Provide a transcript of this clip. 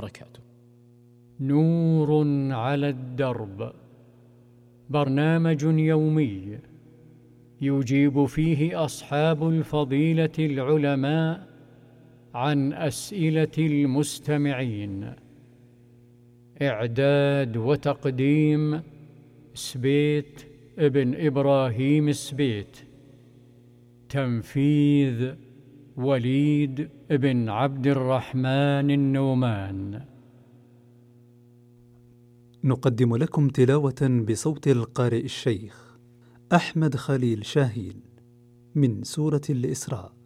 وبركاته. نور على الدرب، برنامج يومي يجيب فيه أصحاب الفضيلة العلماء عن أسئلة المستمعين. إعداد وتقديم سبيت ابن إبراهيم سبيت. تنفيذ وليد بن عبد الرحمن النومان. نقدم لكم تلاوة بصوت القارئ الشيخ أحمد خليل شاهين من سورة الإسراء.